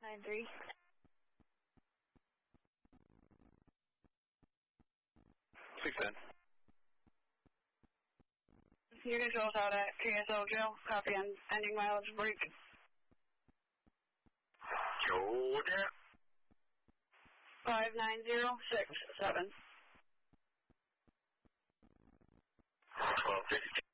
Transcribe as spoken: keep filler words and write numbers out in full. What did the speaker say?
nine three. six ten. Your control's out at K S L Jail. Copy on ending mileage break. Jordan. five nine zero six seven. twelve fifty.